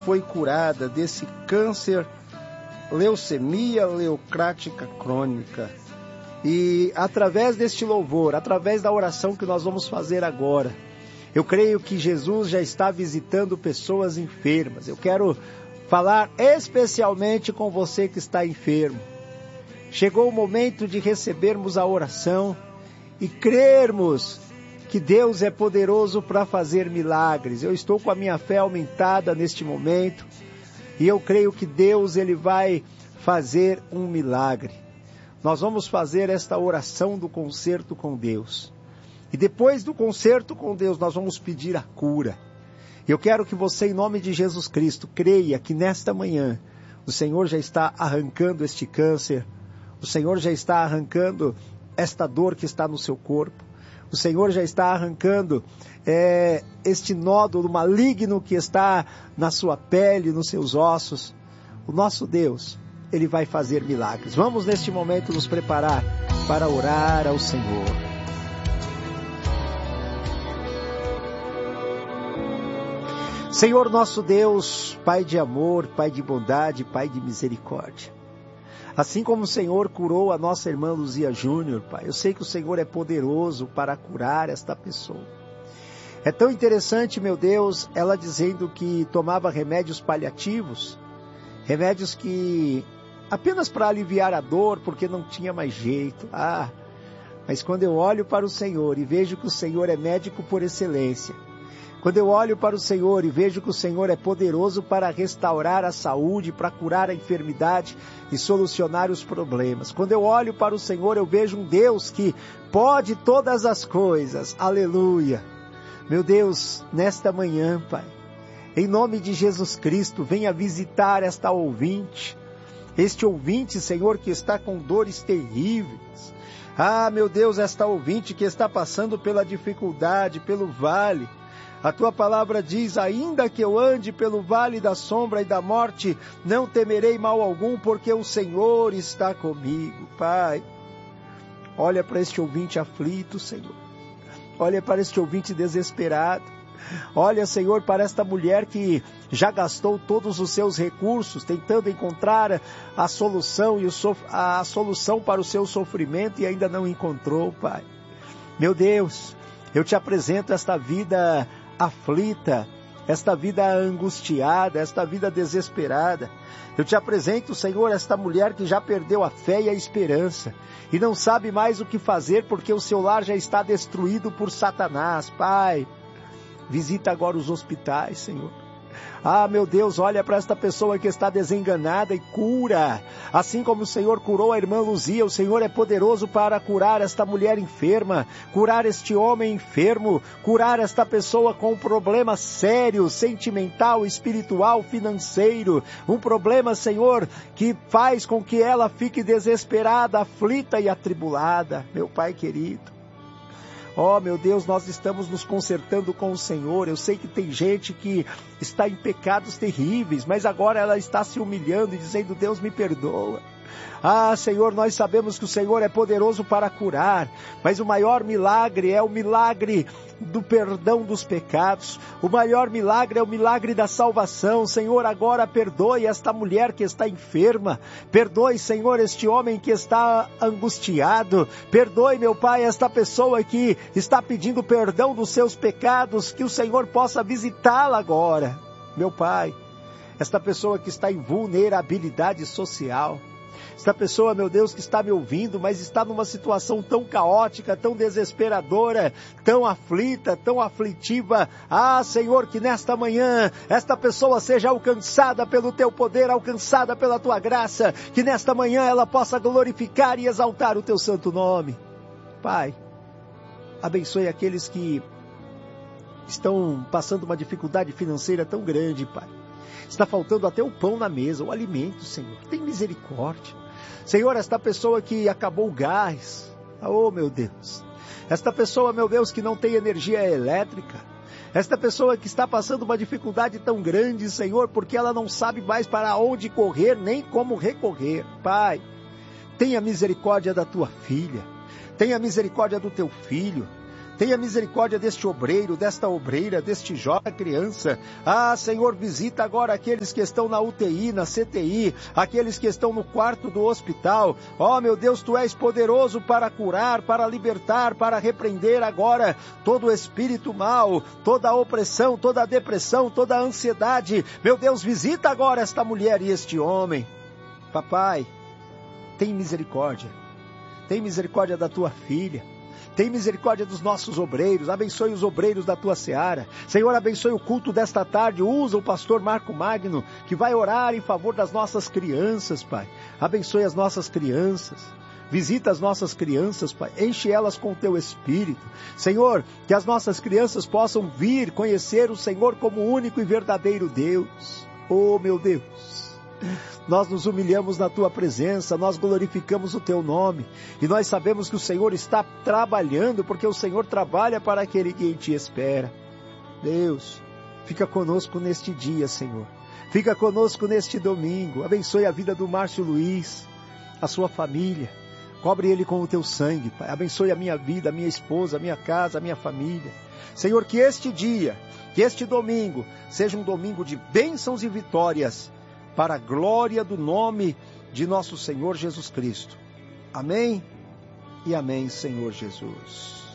foi curada desse câncer, leucemia leucrática crônica. E através deste louvor, através da oração que nós vamos fazer agora, eu creio que Jesus já está visitando pessoas enfermas. Eu quero falar especialmente com você que está enfermo. Chegou o momento de recebermos a oração e crermos que Deus é poderoso para fazer milagres. Eu estou com a minha fé aumentada neste momento e eu creio que Deus ele vai fazer um milagre. Nós vamos fazer esta oração do concerto com Deus. E depois do concerto com Deus, nós vamos pedir a cura. Eu quero que você, em nome de Jesus Cristo, creia que nesta manhã o Senhor já está arrancando este câncer, o Senhor já está arrancando esta dor que está no seu corpo, o Senhor já está arrancando este nódulo maligno que está na sua pele, nos seus ossos. O nosso Deus, Ele vai fazer milagres. Vamos neste momento nos preparar para orar ao Senhor. Senhor nosso Deus, Pai de amor, Pai de bondade, Pai de misericórdia. Assim como o Senhor curou a nossa irmã Luzia Júnior, Pai, eu sei que o Senhor é poderoso para curar esta pessoa. É tão interessante, meu Deus, ela dizendo que tomava remédios paliativos, remédios que apenas para aliviar a dor, porque não tinha mais jeito. Mas quando eu olho para o Senhor e vejo que o Senhor é médico por excelência, quando eu olho para o Senhor e vejo que o Senhor é poderoso para restaurar a saúde, para curar a enfermidade e solucionar os problemas. Quando eu olho para o Senhor, eu vejo um Deus que pode todas as coisas. Aleluia! Meu Deus, nesta manhã, Pai, em nome de Jesus Cristo, venha visitar esta ouvinte. Este ouvinte, Senhor, que está com dores terríveis. Meu Deus, esta ouvinte que está passando pela dificuldade, pelo vale. A tua palavra diz, ainda que eu ande pelo vale da sombra e da morte, não temerei mal algum, porque o Senhor está comigo. Pai, olha para este ouvinte aflito, Senhor. Olha para este ouvinte desesperado. Olha, Senhor, para esta mulher que já gastou todos os seus recursos, tentando encontrar a solução a solução para o seu sofrimento e ainda não encontrou, Pai. Meu Deus, eu te apresento esta vida aflita, esta vida angustiada, esta vida desesperada. Eu te apresento, Senhor, esta mulher que já perdeu a fé e a esperança e não sabe mais o que fazer porque o seu lar já está destruído por Satanás. Pai, visita agora os hospitais, Senhor. Meu Deus, olha para esta pessoa que está desenganada e cura. Assim como o Senhor curou a irmã Luzia, o Senhor é poderoso para curar esta mulher enferma, curar este homem enfermo, curar esta pessoa com um problema sério, sentimental, espiritual, financeiro. Um problema, Senhor, que faz com que ela fique desesperada, aflita e atribulada. Meu Pai querido. Meu Deus, nós estamos nos consertando com o Senhor. Eu sei que tem gente que está em pecados terríveis, mas agora ela está se humilhando e dizendo, Deus me perdoa. Senhor, nós sabemos que o Senhor é poderoso para curar, mas o maior milagre é o milagre do perdão dos pecados. O maior milagre é o milagre da salvação. Senhor, agora perdoe esta mulher que está enferma. Perdoe, Senhor, este homem que está angustiado. Perdoe, meu Pai, esta pessoa que está pedindo perdão dos seus pecados, que o Senhor possa visitá-la agora. Meu Pai, esta pessoa que está em vulnerabilidade social. Esta pessoa, meu Deus, que está me ouvindo, mas está numa situação tão caótica, tão desesperadora, tão aflita, tão aflitiva. Senhor, que nesta manhã, esta pessoa seja alcançada pelo Teu poder, alcançada pela Tua graça, que nesta manhã ela possa glorificar e exaltar o Teu santo nome. Pai, abençoe aqueles que estão passando uma dificuldade financeira tão grande, Pai. Está faltando até o pão na mesa, o alimento, Senhor. Tem misericórdia. Senhor, esta pessoa que acabou o gás. Meu Deus. Esta pessoa, meu Deus, que não tem energia elétrica. Esta pessoa que está passando uma dificuldade tão grande, Senhor, porque ela não sabe mais para onde correr, nem como recorrer. Pai, tenha misericórdia da tua filha. Tenha misericórdia do teu filho. Tenha misericórdia deste obreiro, desta obreira, deste jovem criança. Ah, Senhor, visita agora aqueles que estão na UTI, na CTI, aqueles que estão no quarto do hospital. Ó, meu Deus, Tu és poderoso para curar, para libertar, para repreender agora todo o espírito mau, toda a opressão, toda a depressão, toda a ansiedade. Meu Deus, visita agora esta mulher e este homem. Papai, tem misericórdia. Tem misericórdia da Tua filha. Tem misericórdia dos nossos obreiros, abençoe os obreiros da Tua seara. Senhor, abençoe o culto desta tarde, usa o pastor Marco Magno, que vai orar em favor das nossas crianças, Pai. Abençoe as nossas crianças, visita as nossas crianças, Pai, enche elas com o Teu Espírito. Senhor, que as nossas crianças possam vir conhecer o Senhor como único e verdadeiro Deus. Oh, meu Deus! Nós nos humilhamos na Tua presença, nós glorificamos o Teu nome, e nós sabemos que o Senhor está trabalhando, porque o Senhor trabalha para aquele que em Ti espera. Deus, fica conosco neste dia, Senhor. Fica conosco neste domingo. Abençoe a vida do Márcio Luiz, a sua família. Cobre ele com o Teu sangue, Pai. Abençoe a minha vida, a minha esposa, a minha casa, a minha família. Senhor, que este dia, que este domingo, seja um domingo de bênçãos e vitórias, para a glória do nome de nosso Senhor Jesus Cristo. Amém e amém, Senhor Jesus.